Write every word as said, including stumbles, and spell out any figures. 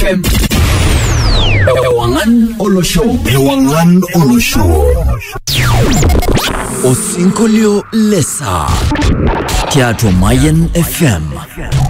M. Ewangan Olo Show. Ewangan Olo Show. Osinkolio Lesa. Teatro Mayen F M.